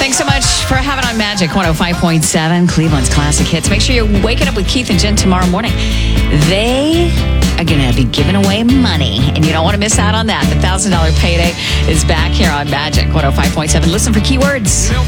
Thanks so much for having on Magic 105.7, Cleveland's classic hits. Make sure you're waking up with Keith and Jen tomorrow morning. They are going to be giving away money, and you don't want to miss out on that. The $1,000 payday is back here on Magic 105.7. Listen for keywords.